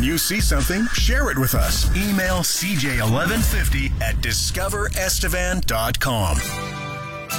you see something, share it with us. Email cj1150@discoverestevan.com.